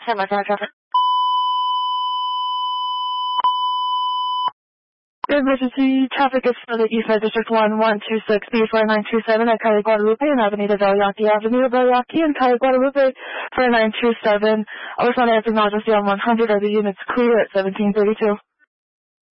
10 miles an hour traffic. Emergency traffic is for the East Side District 1126 B4927 at Calle Guadalupe and Avenida Vallaki Avenue, Vallaki and Calle Guadalupe for 927. I was on to acknowledge the on 100. Are the units clear at 1732?